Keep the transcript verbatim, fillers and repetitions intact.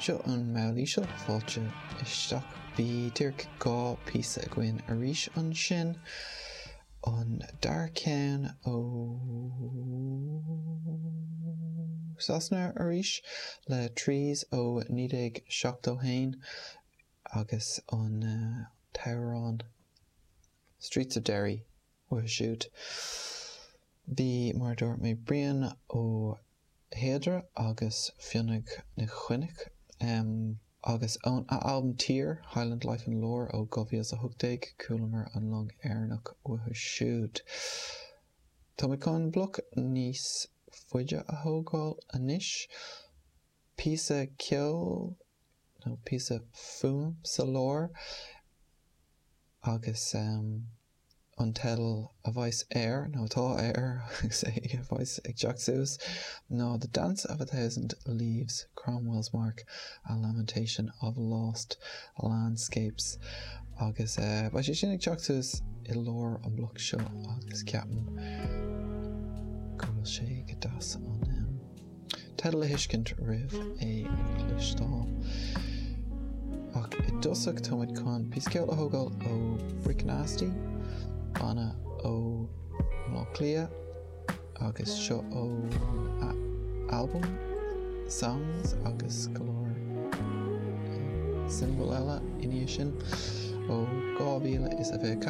Seo an maolísio fáilte isteach bhí tíorc gá píosa a gcuin arís an sin an dar ceann ó Sasna arís le trís ó nídéag seachtó hain agus an uh, Tyrone Streets of Derry ó siúd. Bhí mar dúirt mé brian ó Héadra agus fionnaigh na Chuinnic um, agus an album Tír, Highland Life and Lore ó Govias a Hugdaig, Cúlamar an Long Airnach ó siúd. Tá mé chun bloc níos fuide a thógáil anis, píosa ceol, no píosa fum sa lár, agus um, an tell a bhais air, no tá air, sé a bhais ag teacsús, no The Dance of a Thousand Leaves, Cromwell's Mark, A Lamentation of Lost Landscapes, agus uh, ba sé sin ag teacsús I lár an bloc seo agus ceapan gobhfuil sé go das an um, tedal a hiiscint rih é Clistáil. Ach I dosach táid chun písceil a thógáil ó Bricknasty, Anna ó Lochlia, agus seo ó album songs agus golóir symbol eile iní sin ó gá mhíle is a bheith